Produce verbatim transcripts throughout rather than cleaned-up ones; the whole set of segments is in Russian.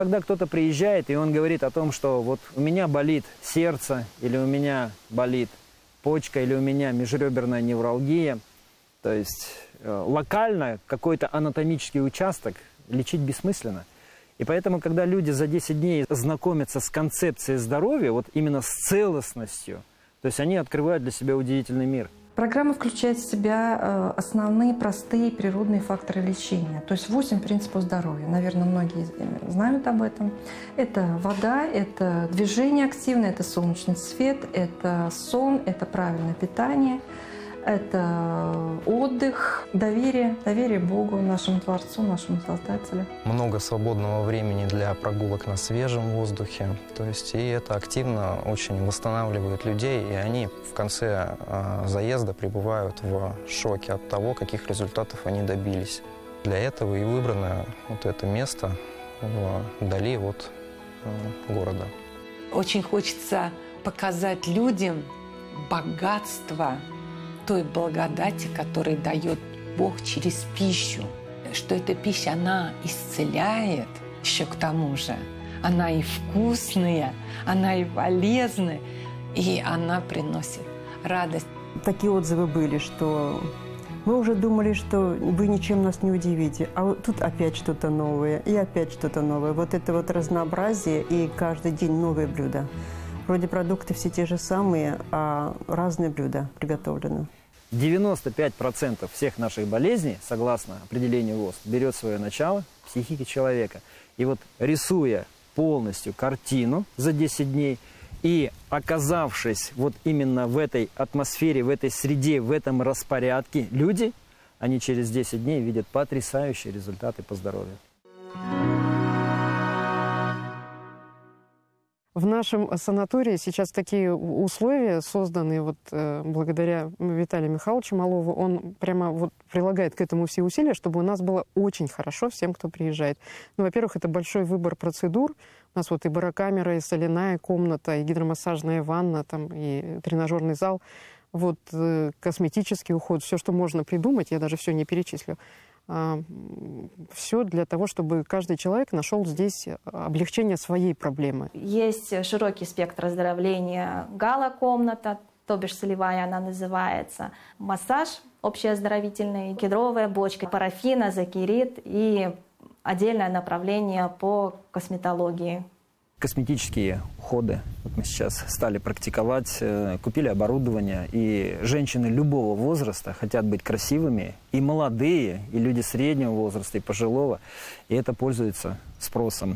Когда кто-то приезжает, и он говорит о том, что вот у меня болит сердце, или у меня болит почка, или у меня межреберная невралгия, то есть э, локально какой-то анатомический участок лечить бессмысленно. И поэтому, когда люди за десять дней знакомятся с концепцией здоровья, вот именно с целостностью, то есть они открывают для себя удивительный мир. Программа включает в себя основные простые природные факторы лечения. То есть восемь принципов здоровья. Наверное, многие знают об этом. Это вода, это движение активное, это солнечный свет, это сон, это правильное питание, это отдых, доверие, доверие Богу, нашему Творцу, нашему Создателю. Много свободного времени для прогулок на свежем воздухе. То есть и это активно очень восстанавливает людей, и они в конце э, заезда пребывают в шоке от того, каких результатов они добились. Для этого и выбрано вот это место вдали от э, города. Очень хочется показать людям богатство той благодати, которую дает Бог через пищу. Что эта пища, она исцеляет еще к тому же. Она и вкусная, она и полезная, и она приносит радость. Такие отзывы были, что мы уже думали, что вы ничем нас не удивите, а вот тут опять что-то новое, и опять что-то новое. Вот это вот разнообразие, и каждый день новые блюда. Вроде продукты все те же самые, а разные блюда приготовлены. девяносто пять процентов всех наших болезней, согласно определению ВОЗ, берет свое начало в психике человека. И вот рисуя полностью картину за десять дней и оказавшись вот именно в этой атмосфере, в этой среде, в этом распорядке, люди, они через десять дней видят потрясающие результаты по здоровью. В нашем санатории сейчас такие условия созданы вот, э, благодаря Виталию Михайловичу Малову. Он прямо вот прилагает к этому все усилия, чтобы у нас было очень хорошо всем, кто приезжает. Ну, во-первых, это большой выбор процедур. У нас вот и барокамера, и соляная комната, и гидромассажная ванна, там, и тренажерный зал. Вот э, косметический уход, все, что можно придумать, я даже все не перечислю. Все для того, чтобы каждый человек нашел здесь облегчение своей проблемы. Есть широкий спектр оздоровления. Гала-комната, то бишь солевая она называется. Массаж общеоздоровительный, кедровая бочка, парафин, закирит и отдельное направление по косметологии. Косметические уходы вот мы сейчас стали практиковать, купили оборудование, и женщины любого возраста хотят быть красивыми, и молодые, и люди среднего возраста, и пожилого, и это пользуется спросом.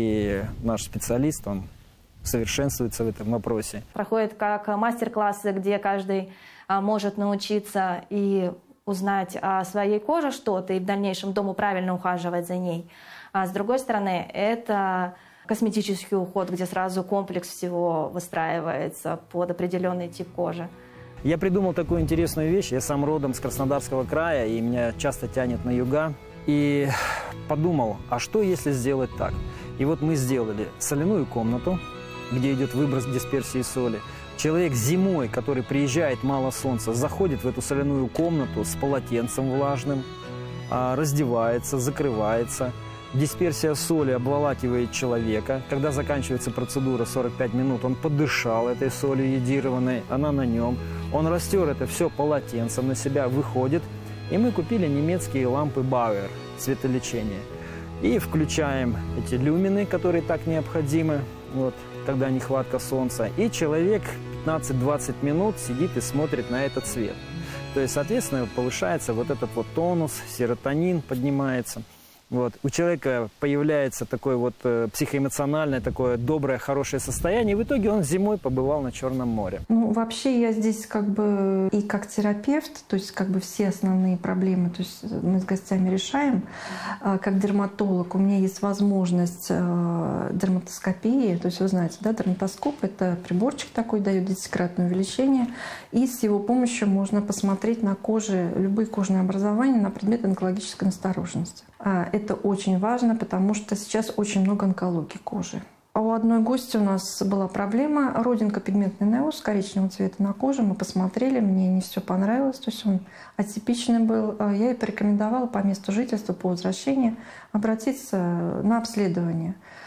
И наш специалист, он совершенствуется в этом вопросе. Проходит как мастер-классы, где каждый может научиться и узнать о своей коже что-то, и в дальнейшем дома правильно ухаживать за ней. А с другой стороны, это косметический уход, где сразу комплекс всего выстраивается под определенный тип кожи. Я придумал такую интересную вещь. Я сам родом с Краснодарского края, и меня часто тянет на юга. И подумал, а что если сделать так? И вот мы сделали соляную комнату, где идет выброс дисперсии соли. Человек зимой, который приезжает, мало солнца, заходит в эту соляную комнату с полотенцем влажным, раздевается, закрывается. Дисперсия соли обволакивает человека. Когда заканчивается процедура сорок пять минут, он подышал этой солью йодированной, она на нем. Он растер это все полотенцем на себя, выходит. И мы купили немецкие лампы Bauer, светолечения. И включаем эти люмины, которые так необходимы, вот, когда нехватка солнца. И человек пятнадцать-двадцать минут сидит и смотрит на этот свет. То есть, соответственно, повышается вот этот вот тонус, серотонин поднимается. Вот. У человека появляется такое вот э, психоэмоциональное, такое доброе, хорошее состояние, и в итоге он зимой побывал на Черном море. Ну, вообще я здесь как бы и как терапевт, то есть как бы все основные проблемы, то есть мы с гостями решаем. Как дерматолог у меня есть возможность э, дерматоскопии, то есть вы знаете, да, дерматоскоп — это приборчик такой, дает десятикратное увеличение, и с его помощью можно посмотреть на коже любые кожные образования на предмет онкологической настороженности. Это очень важно, потому что сейчас очень много онкологии кожи. А у одной гости у нас была проблема, родинка, пигментный неоз коричневого цвета на коже. Мы посмотрели, мне не все понравилось, то есть он атипичный был. Я ей порекомендовала по месту жительства, по возвращении обратиться на обследование.